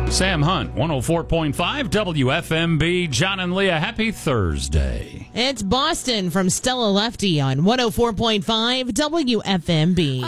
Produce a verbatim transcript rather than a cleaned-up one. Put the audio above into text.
Sam Hunt, one oh four point five W F M B. John and Leah, happy Thursday. It's Boston from Stella Lefty on one oh four point five W F M B.